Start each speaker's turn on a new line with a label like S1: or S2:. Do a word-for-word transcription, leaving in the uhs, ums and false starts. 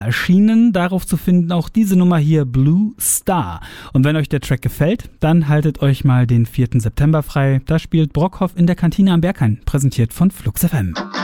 S1: erschienen. Darauf zu finden auch diese Nummer hier, Blue Star. Und wenn euch der Track gefällt, dann haltet euch mal den vierten September frei. Da spielt Brockhoff in der Kantine am Berghain, präsentiert von Flux F M.